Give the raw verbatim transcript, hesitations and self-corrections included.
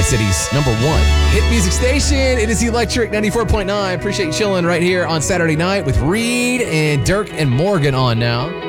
Tri-Cities number one hit music station. It is Electric ninety-four point nine. Appreciate you chilling right here on Saturday night with Reed and Dirk and Morgan on now.